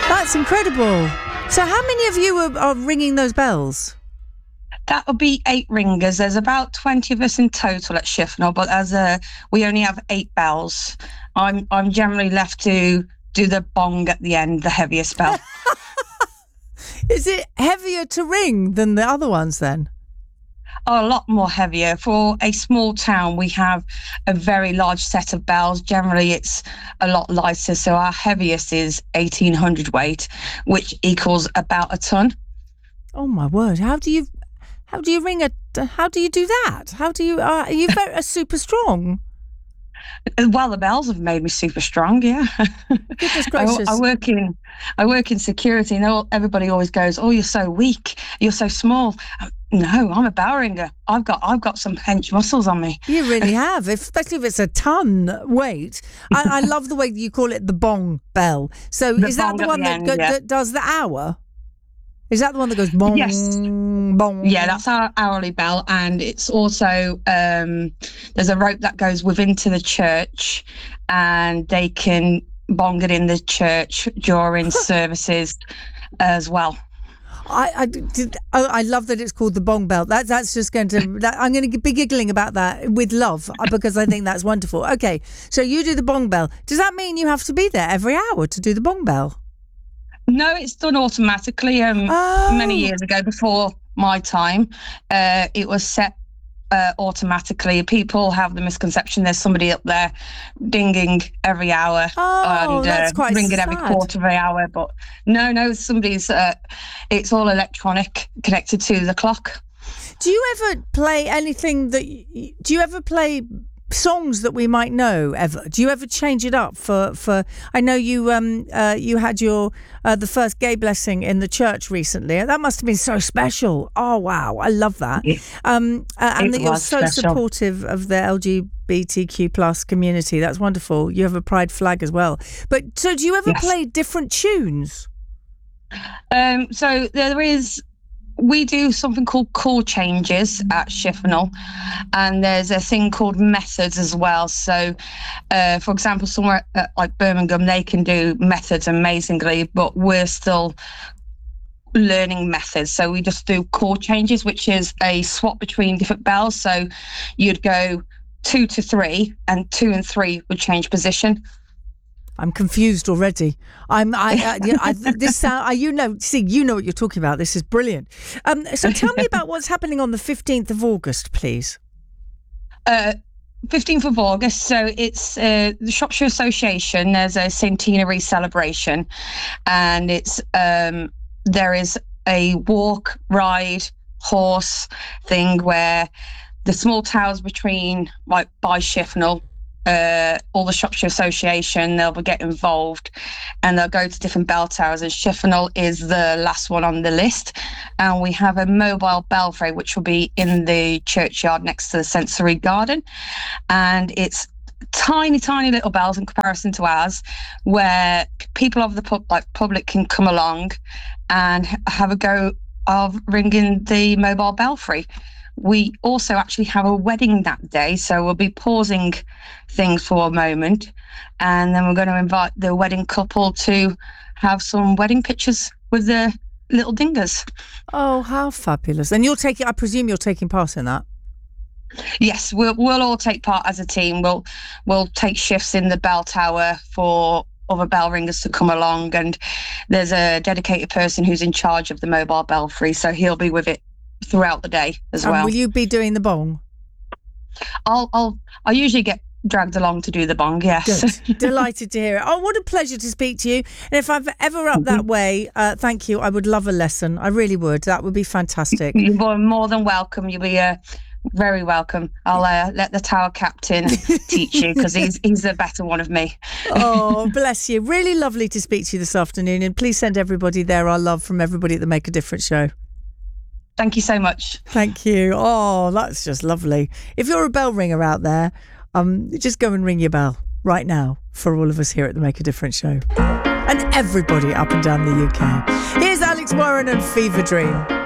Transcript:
That's incredible. So how many of you are ringing those bells? That would be 8 ringers. There's about 20 of us in total at Shifnal, but we only have 8 bells. I'm generally left to do the bong at the end, the heaviest bell. Is it heavier to ring than the other ones then? Oh, a lot more heavier. For a small town, we have a very large set of bells. Generally, it's a lot lighter. So our heaviest is 1,800 weight, which equals about a ton. Oh my word! How do you ring how do you do that? Are you very super strong? Well, the bells have made me super strong. Yeah. Goodness gracious! I work in security, and everybody always goes, "Oh, you're so weak. You're so small." No, I'm a bell ringer. I've got some hench muscles on me. You really have, especially if it's a ton weight. I love the way you call it the bong bell. So is that the one that does the hour? Is that the one that goes bong, yes. Bong? Yeah, that's our hourly bell. And it's also, there's a rope that goes within to the church, and they can bong it in the church during services as well. I love that it's called the bong bell. That's just going to. I'm going to be giggling about that with love because I think that's wonderful. Okay, so you do the bong bell. Does that mean you have to be there every hour to do the bong bell? No, it's done automatically. Many years ago, before my time, it was set automatically. People have the misconception there's somebody up there dinging every hour and that's quite ringing sad. every quarter of an hour. But no, somebody's. It's all electronic, connected to the clock. Do you ever play anything do you ever play songs that we might know ever? Do you ever change it up for I know you you had your the first gay blessing in the church recently. That must have been so special. Oh wow, I love that. Yeah. And that you're so special. Supportive of the LGBTQ plus community. That's wonderful. You have a pride flag as well. But so do you ever play different tunes? So we do something called call changes at Shifnal, and there's a thing called methods as well. So, for example, somewhere like Birmingham, they can do methods amazingly, but we're still learning methods. So we just do call changes, which is a swap between different bells. So you'd go 2 to 3, and 2 and 3 would change position. I'm confused already. This sound. You know what you're talking about. This is brilliant. So tell me about what's happening on the 15th of August, please. 15th of August. So it's the Shropshire Association. There's a centenary celebration, and it's there is a walk, ride, horse thing where the small towns between by Shifnal. All the Shropshire Association, they'll get involved and they'll go to different bell towers, and Shifnal is the last one on the list. And we have a mobile belfry which will be in the churchyard next to the sensory garden, and it's tiny little bells in comparison to ours, where people of the public can come along and have a go of ringing the mobile belfry. We also actually have a wedding that day, so we'll be pausing things for a moment, and then we're going to invite the wedding couple to have some wedding pictures with the little dingers. Oh, how fabulous. And I presume you're taking part in that? Yes, we'll all take part as a team. We'll take shifts in the bell tower for other bell ringers to come along, and there's a dedicated person who's in charge of the mobile belfry, so he'll be with it throughout the day as well. Will you be doing the bong? I usually get dragged along to do the bong. Yes. Good. Delighted to hear it. Oh, what a pleasure to speak to you. And if I'm ever up that way, thank you. I would love a lesson. I really would. That would be fantastic. You're more than welcome. You'll be very welcome. I'll let the tower captain teach you, because he's the better one of me. Oh, bless you. Really lovely to speak to you this afternoon, and please send everybody there our love from everybody at the Make a Difference show. Thank you so much. Thank you. Oh, that's just lovely. If you're a bell ringer out there, just go and ring your bell right now for all of us here at the Make a Difference show. And everybody up and down the UK. Here's Alex Warren and Fever Dream.